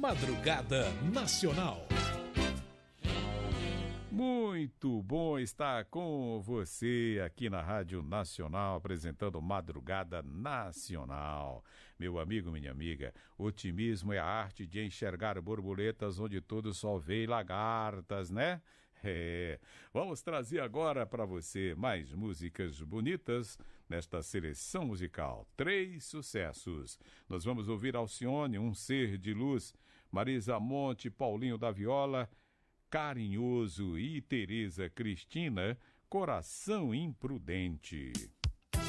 Madrugada Nacional. Muito bom estar com você aqui na Rádio Nacional, apresentando Madrugada Nacional. Meu amigo, minha amiga, otimismo é a arte de enxergar borboletas onde tudo só vê lagartas, né? Vamos trazer agora para você mais músicas bonitas nesta seleção musical. 3 sucessos. Nós vamos ouvir Alcione, Um Ser de Luz, Marisa Monte, Paulinho da Viola, Carinhoso e Tereza Cristina, Coração Imprudente.